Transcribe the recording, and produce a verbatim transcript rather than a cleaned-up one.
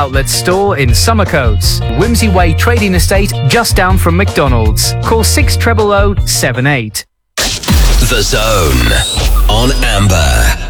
outlet store in Summercoats. Whimsy Way Trading Estate, just down from McDonald's. Call six zero zero zero seven eight. The Zone on Amber.